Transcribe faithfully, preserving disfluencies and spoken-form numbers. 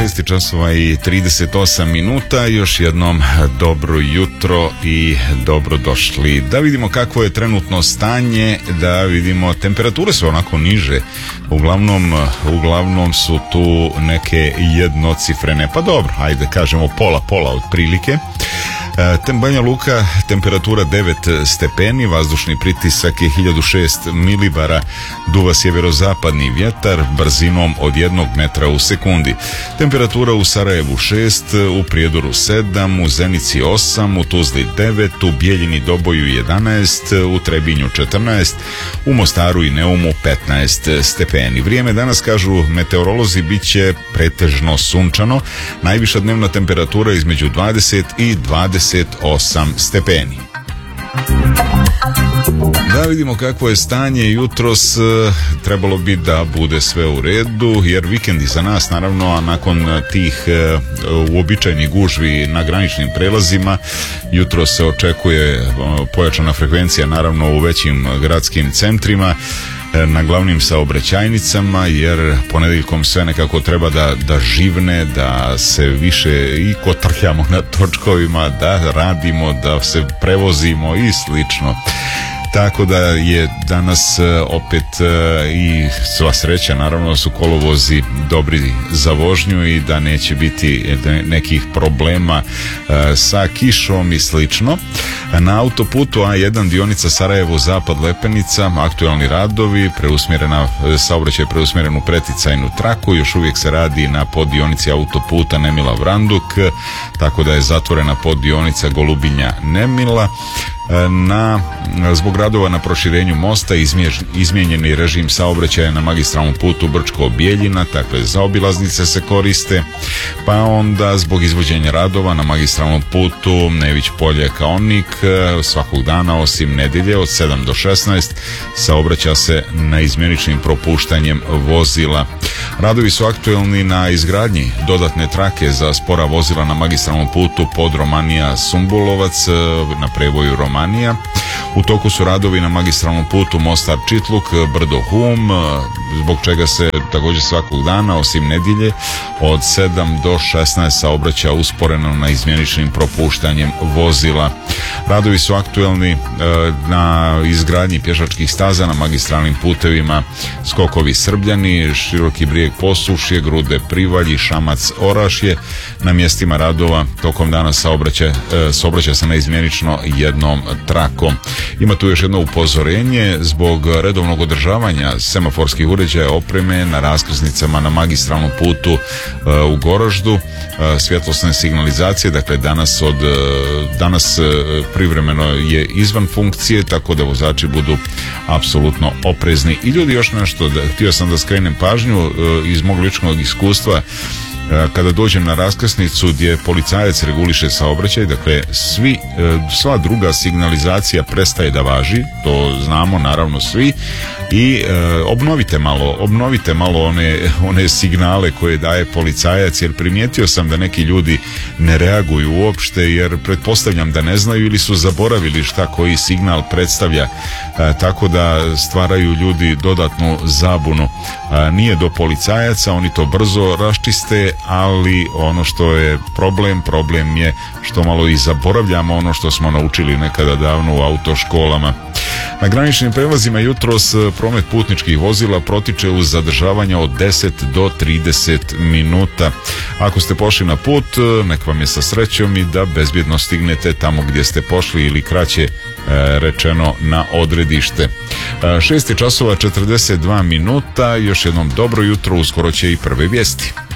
šest časova i trideset osam minuta. Još jednom dobro jutro i dobrodošli. Da vidimo kakvo je trenutno stanje, da vidimo, temperature su onako niže. Uglavnom, uglavnom su tu neke jednocifrene, pa dobro, ajde kažemo pola, pola otprilike. Banja Luka, temperatura devet stepeni, vazdušni pritisak je hiljadu šest milibara, duva sjeverozapadni vjetar brzinom od jednog metra u sekundi. Temperatura u Sarajevu šest, u Prijedoru sedam, u Zenici osam, u Tuzli devet, u Bijeljini Doboju jedanaest, u Trebinju četrnaest, u Mostaru i Neumu petnaest stepeni. Vrijeme danas, kažu meteorolozi, bit će pretežno sunčano, najviša dnevna temperatura između dvadeset i dvadeset osam stepeni. Da vidimo kakvo je stanje jutros. Trebalo bi da bude sve u redu, jer vikend iza nas, naravno, a nakon tih uobičajenih gužvi na graničnim prelazima jutro se očekuje pojačana frekvencija, naravno, u većim gradskim centrima, na glavnim saobraćajnicama, jer ponedjeljkom sve nekako treba da, da živne, da se više i kotrljamo na točkovima, da radimo, da se prevozimo i slično. Tako da je danas opet i sva sreća, naravno, su kolovozi dobri za vožnju i da neće biti nekih problema sa kišom i slično. Na autoputu A jedan dionica Sarajevo Zapad Lepenica aktualni radovi, preusmjerena, saobraćaj preusmjeren u preticajnu traku, još uvijek se radi na poddionici autoputa Nemila Vranduk, tako da je zatvorena poddionica Golubinja Nemila. Na, zbog radova na proširenju mosta izmijenjeni režim saobraćaja na magistralnom putu Brčko-Bijeljina, takve zaobilaznice se koriste, pa onda zbog izvođenja radova na magistralnom putu Nević Polje Kaonik svakog dana osim nedjelje od sedam do šesnaest saobraća se neizmjeničnim propuštanjem vozila. Radovi su aktuelni na izgradnji dodatne trake za spora vozila na magistralnom putu Podromanija Sumbulovac na prevoju Romanija. U toku su radovi na magistralnom putu Mostar Čitluk, Brdo Hum, zbog čega se također svakog dana osim nedjelje od sedam do šesnaest saobraća usporeno na izmjeničnim propuštanjem vozila. Radovi su aktuelni e, na izgradnji pješačkih staza na magistralnim putevima Skokovi Srbljani, Široki Brijeg Posušje, Grude Privalji, Šamac Orašje. Na mjestima radova tokom dana saobraća, e, saobraća se neizmjenično jednom trakom. Ima tu još jedno upozorenje zbog redovnog održavanja semaforskih uređaja opreme na raskrsnicama na magistralnom putu e, u Goraždu, e, svjetlosne signalizacije, dakle danas od e, danas e, privremeno je izvan funkcije, tako da vozači budu apsolutno oprezni. I ljudi, još nešto, da, htio sam da skrenem pažnju e, iz mog ličnog iskustva. Kada dođem na raskrsnicu gdje policajac reguliše saobraćaj, dakle svi, sva druga signalizacija prestaje da važi, to znamo naravno svi, i e, obnovite malo, obnovite malo one, one signale koje daje policajac, jer primijetio sam da neki ljudi ne reaguju uopšte, jer pretpostavljam da ne znaju ili su zaboravili šta koji signal predstavlja, e, tako da stvaraju ljudi dodatnu zabunu. E, nije do policajaca, oni to brzo raščiste, ali ono što je problem, problem je što malo i zaboravljamo ono što smo naučili nekada davno u autoškolama. Na graničnim prelazima jutros promet putničkih vozila protiče uz zadržavanja od deset do trideset minuta. Ako ste pošli na put, nek vam je sa srećom i da bezbjedno stignete tamo gdje ste pošli, ili kraće rečeno na odredište. šest časova četrdeset dva minuta, još jednom dobro jutro, uskoro će i prve vijesti.